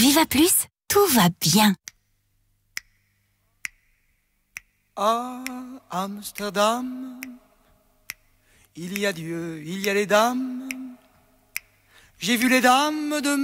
Viva Plus, tout va bien. À Amsterdam, il y a Dieu, il y a les dames. J'ai vu les dames de